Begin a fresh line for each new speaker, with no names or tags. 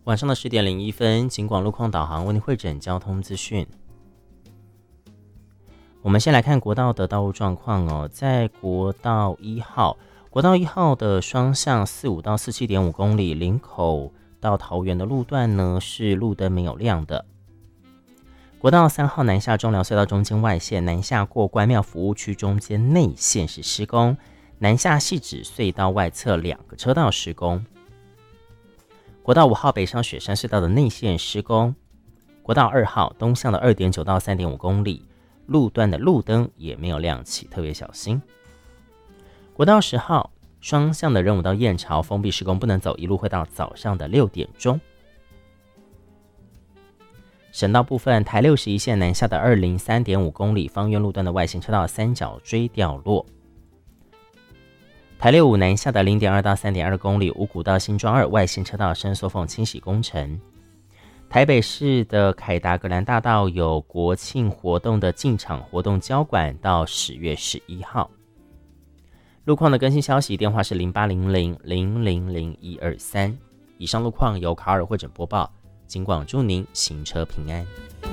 晚上的10:01，警广路况导航为您汇整交通资讯。我们先来看国道的道路状况哦，在国道1号的双向45到47.5公里，林口到桃园的路段呢是路灯没有亮的。国道3号南下中寮隧道中间外线南下过关庙服务区中间内线是施工，南下汐止隧道外侧2个车道施工。国道5号北上雪山隧道的内线施工，国道2号东向的2.9到3.5公里，路段的路灯也没有亮起，特别小心。国道10号双向的仁武到燕巢封闭施工不能走，一路会到早上的6点钟。省道部分，台61线南下的203.5公里芳苑路段的外线车道三角锥掉落。台65南下的 0.2 到 3.2 公里五股到新庄2外线车道伸缩缝清洗工程。台北市的凯达格兰大道有国庆活动的进场活动交管到10月11号。路况的更新消息，电话是0800-000-123。以上路况由卡尔汇整播报，警广祝您行车平安。